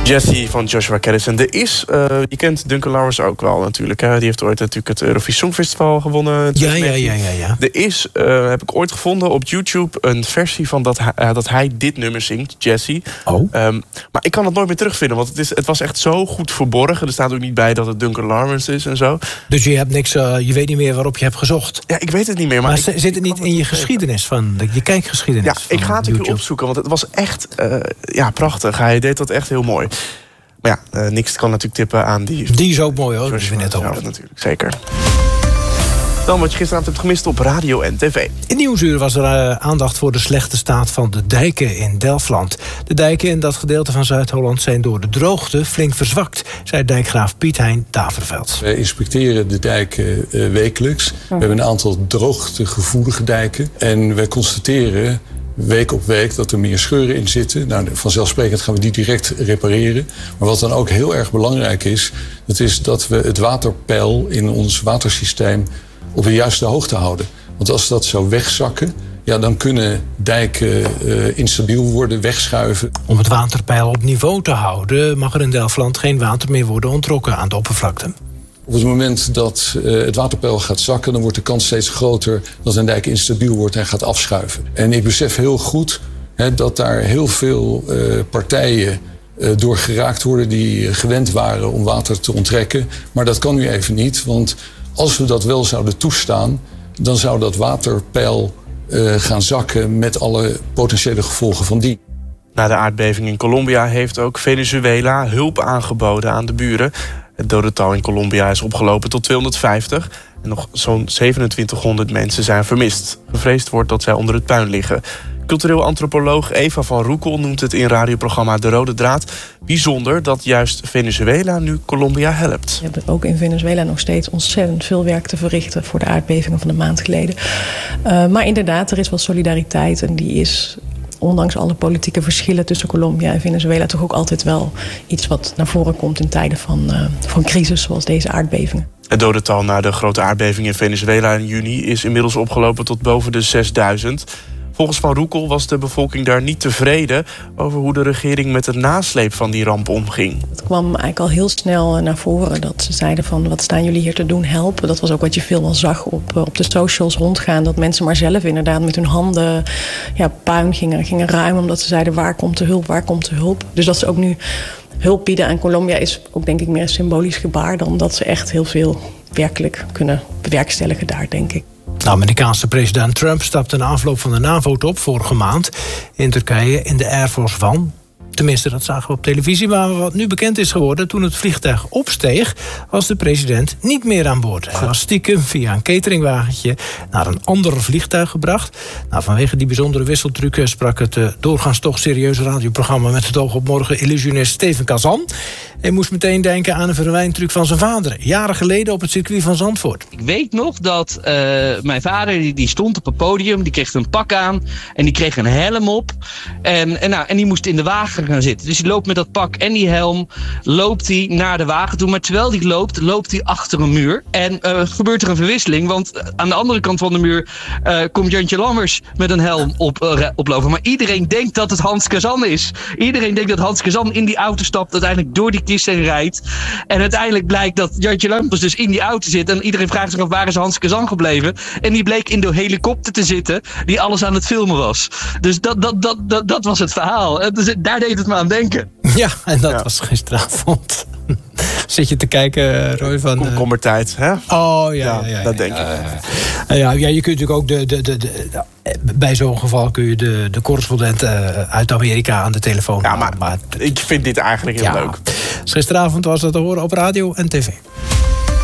Jessie van Joshua Caddis. En je kent Duncan Lawrence ook wel natuurlijk. Hè? Die heeft ooit natuurlijk het Eurovisie Songfestival gewonnen. Ja. Er is, heb ik ooit gevonden op YouTube, een versie van dat hij dit nummer zingt, Jessie. Oh. Maar ik kan het nooit meer terugvinden, want het was echt zo goed verborgen. Er staat ook niet bij dat het Duncan Lawrence is en zo. Dus je hebt niks, je weet niet meer waarop je hebt gezocht? Ja, ik weet het niet meer. Maar zit het niet in je geschiedenis, je kijkgeschiedenis? Ja, ik ga het een keer opzoeken, want het was echt prachtig. Hij deed dat echt heel mooi. Maar ja, niks kan natuurlijk tippen aan die... Die is ook mooi hoor, dat we net over. Ja, natuurlijk, zeker. Dan wat je gisteravond hebt gemist op radio en tv. In Nieuwsuur was er aandacht voor de slechte staat van de dijken in Delfland. De dijken in dat gedeelte van Zuid-Holland zijn door de droogte flink verzwakt, zei dijkgraaf Piet Hein Daverveld. Wij inspecteren de dijken wekelijks. We hebben een aantal droogtegevoelige dijken. En wij constateren week op week dat er meer scheuren in zitten. Nou, vanzelfsprekend gaan we die direct repareren. Maar wat dan ook heel erg belangrijk is, dat is dat we het waterpeil in ons watersysteem op de juiste hoogte houden. Want als dat zou wegzakken, ja, dan kunnen dijken instabiel worden, wegschuiven. Om het waterpeil op niveau te houden mag er in Delfland geen water meer worden onttrokken aan de oppervlakte. Op het moment dat het waterpeil gaat zakken, dan wordt de kans steeds groter dat een dijk instabiel wordt en gaat afschuiven. En ik besef heel goed dat daar heel veel partijen door geraakt worden die gewend waren om water te onttrekken. Maar dat kan nu even niet, want als we dat wel zouden toestaan, dan zou dat waterpeil gaan zakken met alle potentiële gevolgen van die. Na de aardbeving in Colombia heeft ook Venezuela hulp aangeboden aan de buren. Het dodental in Colombia is opgelopen tot 250 en nog zo'n 2700 mensen zijn vermist. Gevreesd wordt dat zij onder het puin liggen. Cultureel antropoloog Eva van Roekel noemt het in radioprogramma De Rode Draad bijzonder dat juist Venezuela nu Colombia helpt. We hebben ook in Venezuela nog steeds ontzettend veel werk te verrichten voor de aardbevingen van een maand geleden. Maar inderdaad, er is wel solidariteit en die is, ondanks alle politieke verschillen tussen Colombia en Venezuela, toch ook altijd wel iets wat naar voren komt in tijden van crisis zoals deze aardbevingen. Het dodental na de grote aardbeving in Venezuela in juni is inmiddels opgelopen tot boven de 6000. Volgens Van Roekel was de bevolking daar niet tevreden over hoe de regering met de nasleep van die ramp omging. Het kwam eigenlijk al heel snel naar voren dat ze zeiden van wat staan jullie hier te doen, helpen. Dat was ook wat je veel wel zag op de socials rondgaan. Dat mensen maar zelf inderdaad met hun handen puin gingen ruimen. Omdat ze zeiden waar komt de hulp, waar komt de hulp. Dus dat ze ook nu hulp bieden aan Colombia is ook denk ik meer een symbolisch gebaar dan dat ze echt heel veel werkelijk kunnen bewerkstelligen daar, denk ik. De Amerikaanse president Trump stapte na afloop van de NAVO-top vorige maand in Turkije in de Air Force One. Tenminste, dat zagen we op televisie. Maar wat nu bekend is geworden, toen het vliegtuig opsteeg, was de president niet meer aan boord. Hij was stiekem via een cateringwagentje naar een ander vliegtuig gebracht. Nou, vanwege die bijzondere wisseltruc sprak het doorgaans toch serieuze radioprogramma Met het oog op morgen illusionist Steven Kazan. Hij moest meteen denken aan een verwijntruc van zijn vader, jaren geleden op het circuit van Zandvoort. Ik weet nog dat mijn vader die stond op het podium, die kreeg een pak aan en die kreeg een helm op. En die moest in de wagen gaan zitten. Dus hij loopt met dat pak en die helm, loopt hij naar de wagen toe. Maar terwijl hij loopt hij achter een muur. En gebeurt er een verwisseling, want aan de andere kant van de muur komt Jantje Lammers met een helm oplopen. Maar iedereen denkt dat het Hans Kazan is. Iedereen denkt dat Hans Kazan in die auto stapt, uiteindelijk door die kist heen rijdt. En uiteindelijk blijkt dat Jantje Lammers dus in die auto zit. En iedereen vraagt zich af, waar is Hans Kazan gebleven? En die bleek in de helikopter te zitten, die alles aan het filmen was. Dus dat was het verhaal. Dus daar deed het me aan denken. Ja, en dat was gisteravond. Zit je te kijken, Roy, van... Komkommertijd, hè? Oh, ja. Dat denk ik. Ja, je kunt natuurlijk ook bij zo'n geval kun je de correspondent uit Amerika aan de telefoon. Ja, maar ik vind dit eigenlijk heel leuk. Dus gisteravond was dat te horen op radio en tv.